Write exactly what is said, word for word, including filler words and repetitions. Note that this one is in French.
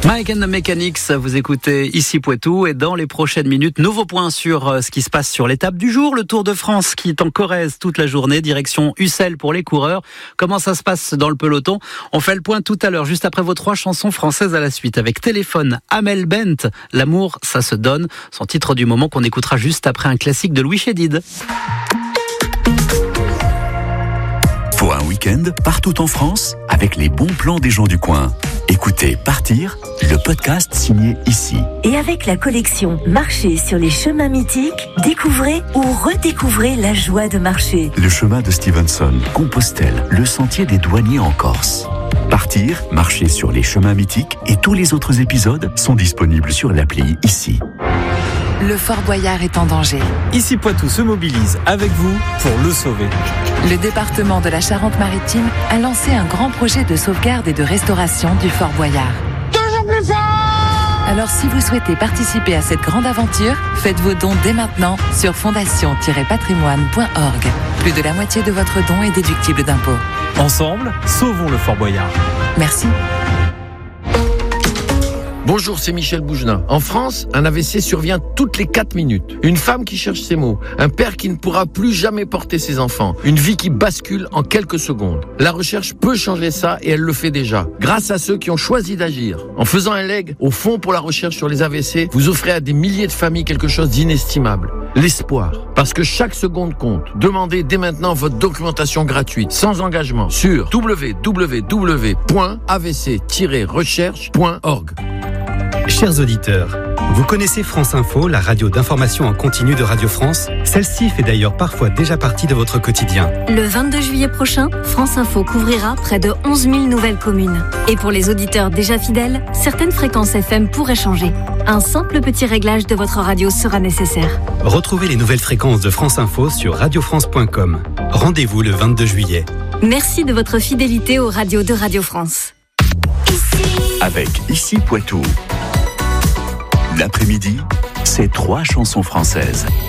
Mike and the Mechanics, vous écoutez ici Poitou et dans les prochaines minutes, nouveau point sur ce qui se passe sur l'étape du jour, le Tour de France qui est en Corrèze toute la journée, direction Ussel pour les coureurs. Comment ça se passe dans le peloton? On fait le point tout à l'heure, juste après vos trois chansons françaises à la suite, avec Téléphone, Amel Bent, L'amour, ça se donne, son titre du moment qu'on écoutera juste après un classique de Louis Chédid. Pour un week-end, partout en France, avec les bons plans des gens du coin. Écoutez Partir, le podcast signé ici. Et avec la collection Marcher sur les chemins mythiques, découvrez ou redécouvrez la joie de marcher. Le chemin de Stevenson, Compostelle, le sentier des douaniers en Corse. Partir, marcher sur les chemins mythiques et tous les autres épisodes sont disponibles sur l'appli ici. Le Fort Boyard est en danger. Ici Poitou se mobilise avec vous pour le sauver. Le département de la Charente-Maritime a lancé un grand projet de sauvegarde et de restauration du Fort Boyard. Toujours plus fort! Alors si vous souhaitez participer à cette grande aventure, faites vos dons dès maintenant sur fondation tiret patrimoine point org. Plus de la moitié de votre don est déductible d'impôts. Ensemble, sauvons le Fort Boyard. Merci. Bonjour, c'est Michel Bougenin. En France, un A V C survient toutes les quatre minutes. Une femme qui cherche ses mots, un père qui ne pourra plus jamais porter ses enfants, une vie qui bascule en quelques secondes. La recherche peut changer ça et elle le fait déjà, grâce à ceux qui ont choisi d'agir. En faisant un leg au Fonds pour la recherche sur les A V C, vous offrez à des milliers de familles quelque chose d'inestimable. L'espoir. Parce que chaque seconde compte. Demandez dès maintenant votre documentation gratuite, sans engagement, sur w w w point a v c tiret recherche point org. Chers auditeurs, vous connaissez France Info, la radio d'information en continu de Radio France? Celle-ci fait d'ailleurs parfois déjà partie de votre quotidien. Le vingt-deux juillet prochain, France Info couvrira près de onze mille nouvelles communes. Et pour les auditeurs déjà fidèles, certaines fréquences F M pourraient changer. Un simple petit réglage de votre radio sera nécessaire. Retrouvez les nouvelles fréquences de France Info sur radio france point com. Rendez-vous le vingt-deux juillet. Merci de votre fidélité aux radios de Radio France. Avec Ici Poitou. L'après-midi, c'est trois chansons françaises.